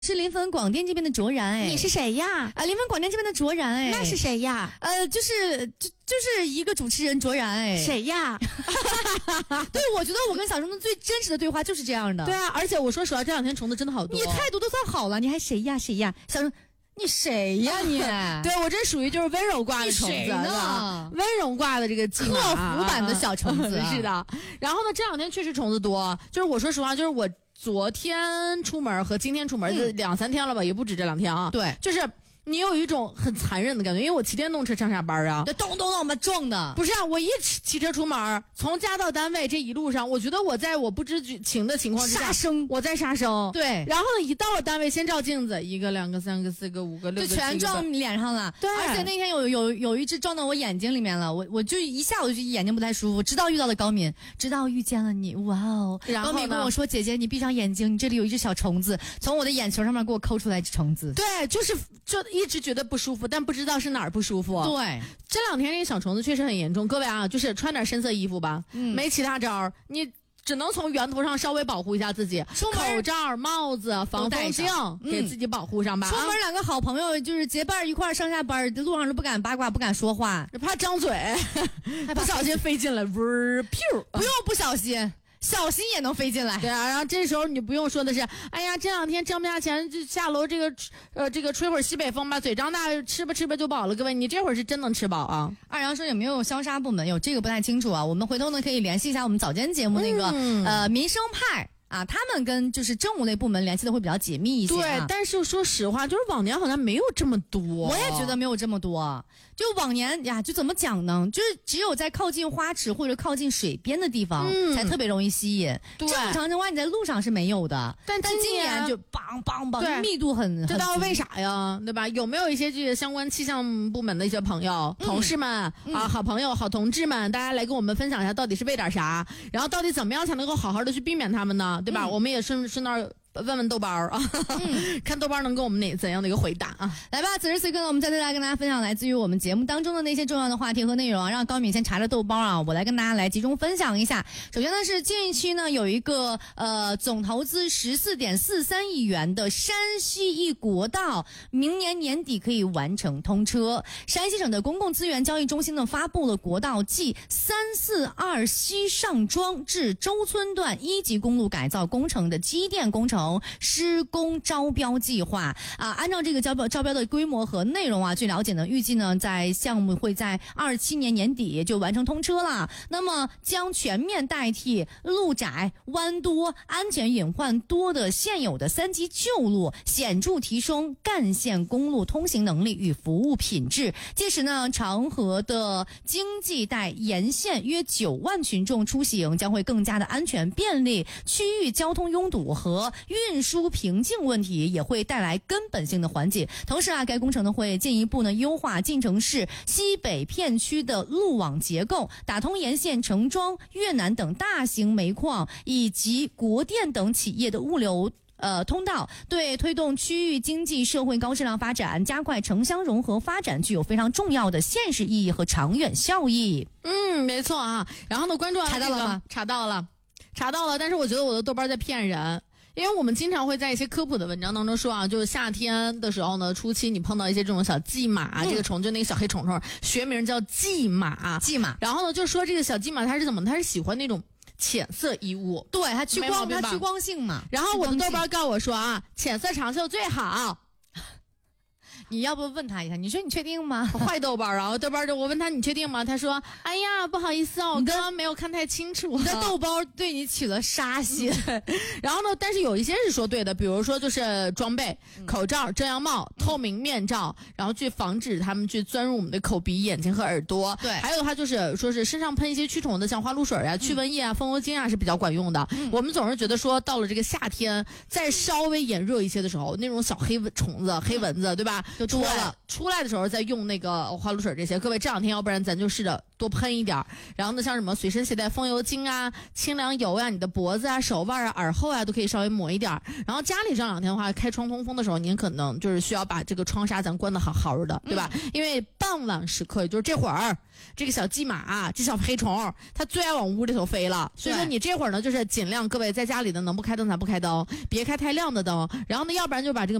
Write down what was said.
是临汾广电这边的卓然哎， 你是谁呀？ 临汾广电这边的卓然哎， 那是谁呀？ 就是一个主持人卓然哎， 谁呀？ 对，我觉得我跟小虫子最真实的对话就是这样的。 对啊，而且我说实话，这两天虫子真的好多。 你态度都算好了，你还谁呀谁呀？小虫，你谁呀你？ 对我这属于就是温柔挂的虫子呢， 温柔挂的这个客服版的小虫子、 是的。然后呢，这两天确实虫子多，就是我说实话，就是我昨天出门和今天出门就2-3天了吧，也不止这2天啊。 对， 就是。你有一种很残忍的感觉，因为我骑电动车上下班啊， 咚咚我们撞的。 不是啊，我一骑车出门，从家到单位这一路上，我觉得我在我不知情的情况之下， 杀生， 我在杀生。 对， 然后呢，一到了单位，先照镜子，1个、2个、3个、4个、5个、6个， 就全撞脸上了。 对， 而且那天有一只撞到我眼睛里面了，我就一下我就眼睛不太舒服，直到遇到了高敏，直到遇见了你，哇哦！高敏跟我说：“姐姐，你闭上眼睛，你这里有一只小虫子，从我的眼球上面给我抠出来一只虫子。” 对，就一直觉得不舒服。但不知道是哪儿不舒服。 对， 这2天这小虫子确实很严重。各位啊，就是穿点深色衣服吧，没其他招儿，你只能从源头上稍微保护一下自己。口罩、帽子、防风镜，给自己保护上吧。 出门2个好朋友就是结伴一块上下班，路上都不敢八卦，不敢说话， 怕张嘴，不小心飞进来，噗！ 不用不小心。小心也能飞进来。 对啊，然后这时候你不用说的是，哎呀，这2天挣不下钱，就下楼这个吹会儿西北风吧，嘴张大，吃吧就饱了。各位，你这会儿是真能吃饱啊。 二阳说有没有消杀部门？有这个不太清楚啊，我们回头呢可以联系一下我们早间节目那个民生派。啊，他们跟就是政务类部门联系的会比较紧密一些。 对，但是说实话，就是往年好像没有这么多。 我也觉得没有这么多。就往年呀，就怎么讲呢？就是只有在靠近花池或者靠近水边的地方，才特别容易吸引。 对， 正常情况下你在路上是没有的。但今年就对， 密度很。 知道为啥呀？对吧？有没有一些这个相关气象部门的一些朋友、同事们啊、好朋友、好同志们，大家来跟我们分享一下，到底是为点啥？然后到底怎么样才能够好好的去避免他们呢？对吧？我们也顺道问问豆包啊，看豆包能给我们怎样的一个回答啊？ 来吧，此时此刻呢，我们再来跟大家分享来自于我们节目当中的那些重要的话题和内容啊。让高敏先查着豆包啊，我来跟大家来集中分享一下。首先呢是近期呢有一个总投资14.43亿元的山西一国道，明年年底可以完成通车。山西省的公共资源交易中心呢发布了国道 G342西上庄至周村段1级公路改造工程的机电工程施工招标计划啊，按照这个招标的规模和内容啊，据了解呢，预计呢在项目会在27年年底就完成通车了。那么将全面代替路窄、弯多、安全隐患多的现有的3级旧路，显著提升干线公路通行能力与服务品质。届时呢，长河的经济带沿线约9万群众出行将会更加的安全便利，区域交通拥堵和运输瓶颈问题也会带来根本性的缓解。同时啊，该工程呢会进一步呢优化晋城市西北片区的路网结构，打通沿线成庄、越南等大型煤矿以及国电等企业的物流通道，对推动区域经济社会高质量发展、加快城乡融合发展具有非常重要的现实意义和长远效益。 没错啊。然后呢，关注查到了吗？ 查到了，但是我觉得我的豆包在骗人。因为我们经常会在一些科普的文章当中说啊，就是夏天的时候呢，初期你碰到一些这种小蓟马，这个虫就那个小黑虫虫，学名叫蓟马。然后呢，就说这个小蓟马它是怎么？它是喜欢那种浅色衣物， 对，它趋光性嘛。 然后我的豆包告我说啊，浅色长袖最好。 你要不问他一下？你说你确定吗？ 坏豆包啊！豆包我问他你确定吗？他说：“哎呀，不好意思哦，我刚刚没有看太清楚。” 你的豆包对你起了杀心。 然后呢，但是有一些是说对的，比如说就是装备、口罩、遮阳帽、透明面罩，然后去防止他们去钻入我们的口鼻、眼睛和耳朵。 对， 还有的话就是说是身上喷一些驱虫的，像花露水啊、驱蚊液啊、蜂窝精啊是比较管用的。我们总是觉得说到了这个夏天，再稍微炎热一些的时候，那种小黑虫子、黑蚊子，对吧？ 就多了。 出来的时候再用那个花露水这些，各位这2天要不然咱就试着多喷一点。然后呢，像什么随身携带风油精啊、清凉油啊，你的脖子啊、手腕啊、耳后啊都可以稍微抹一点。然后家里这2天的话，开窗通风的时候，您可能就是需要把这个窗纱咱关得好好的，对吧？因为傍晚时刻，也就是这会儿，这个小鸡马、这小黑虫，它最爱往屋里头飞了。所以说你这会儿呢，就是尽量各位在家里的能不开灯咱不开灯，别开太亮的灯。然后呢，要不然就把这个